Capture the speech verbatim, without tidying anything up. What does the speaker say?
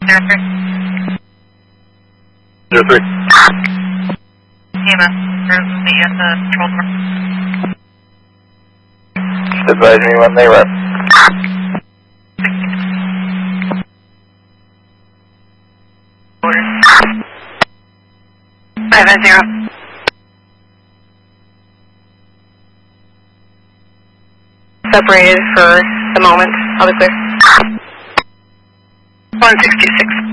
Zero three. Zero three. E M S, meet you at the control door. Advise me when they arrive. Five at zero. Separated for the moment. I'll be clear. One six two six.